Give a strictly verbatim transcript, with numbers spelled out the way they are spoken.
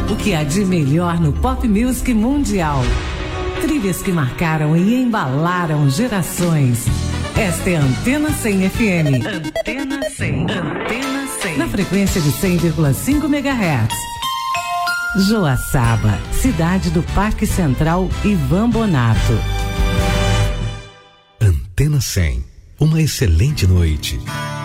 O que há de melhor no pop music mundial. Trilhas que marcaram e embalaram gerações. Esta é a Antena cem F M. Antena cem. Antena cem. Na frequência de cem vírgula cinco megahertz. Joaçaba, cidade do Parque Central Ivan Bonato. Antena cem. Uma excelente noite.